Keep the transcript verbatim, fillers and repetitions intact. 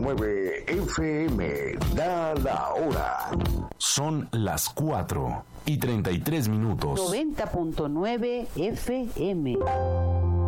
nueve F M da la hora. Son las cuatro y treinta y tres minutos. noventa punto nueve F M.